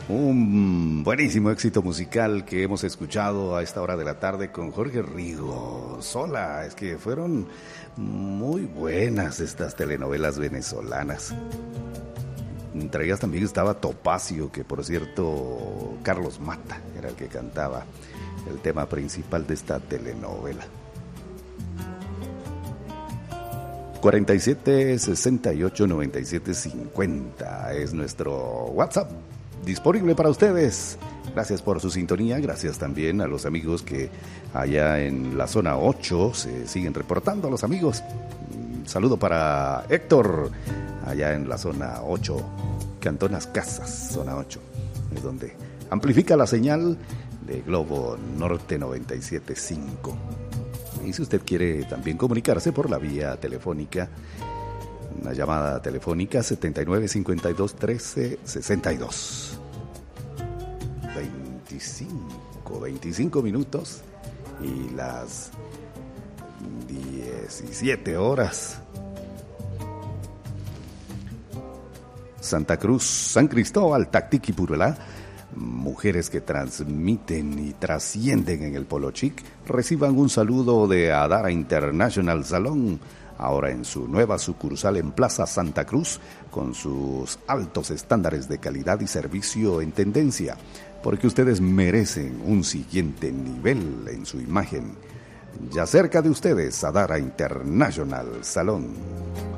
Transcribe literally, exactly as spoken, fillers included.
Un buenísimo éxito musical que hemos escuchado a esta hora de la tarde con Jorge Rigo. Sola, es que fueron muy buenas estas telenovelas venezolanas. Entre ellas también estaba Topacio, que por cierto Carlos Mata era el que cantaba el tema principal de esta telenovela. cuarenta y siete, sesenta y ocho, noventa y siete, cincuenta es nuestro WhatsApp disponible para ustedes. Gracias por su sintonía, gracias también a los amigos que allá en la zona ocho se siguen reportando, a los amigos. Un saludo para Héctor, allá en la zona ocho, Cantón Las Casas, zona ocho, es donde amplifica la señal de Globo Norte noventa y siete punto cinco. Y si usted quiere también comunicarse por la vía telefónica, una llamada telefónica setenta y nueve, cincuenta y dos, trece, sesenta y dos. veinticinco, veinticinco minutos y las diecisiete horas. Santa Cruz, San Cristóbal, Tactic y Purulá, mujeres que transmiten y trascienden en el Polo Chic, reciban un saludo de Adara International Salón, ahora en su nueva sucursal en Plaza Santa Cruz, con sus altos estándares de calidad y servicio en tendencia, porque ustedes merecen un siguiente nivel en su imagen. Ya cerca de ustedes, Adara International Salón.